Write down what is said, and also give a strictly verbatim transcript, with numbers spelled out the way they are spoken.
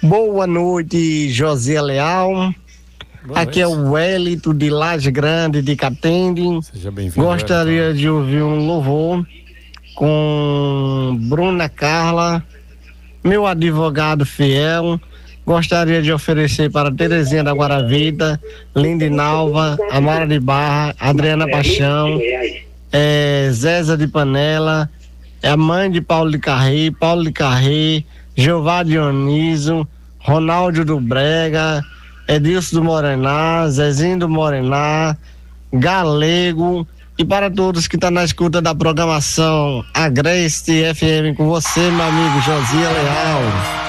Boa noite, José Leal. Boa Aqui noite. É o Wellington de Laje Grande, de Catende. Seja bem-vindo. Gostaria Wellington. de ouvir um louvor com Bruna Carla, meu advogado fiel. Gostaria de oferecer para Terezinha da Guaravita, Lindinalva, Amara de Barra, Adriana Paixão, é, Zéza de Panela, é a mãe de Paulo de Carré, Paulo de Carré, Jeová Dioniso, Ronaldo do Brega, Edilson do Morená, Zezinho do Morená, Galego, e para todos que estão tá na escuta da programação Agreste F M, com você, meu amigo Josias Leal.